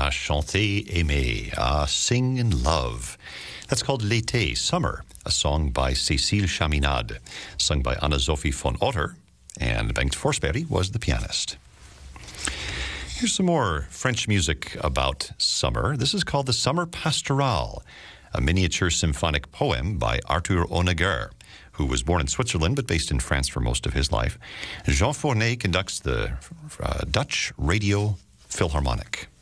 À chanter, aimer, sing in love. That's called L'été, Summer, a song by Cécile Chaminade, sung by Anna-Sophie von Otter, and Bengt Forsberg was the pianist. Here's some more French music about summer. This is called the Summer Pastorale, a miniature symphonic poem by Arthur Honegger, who was born in Switzerland but based in France for most of his life. Jean Fournet conducts the Dutch Radio Philharmonic.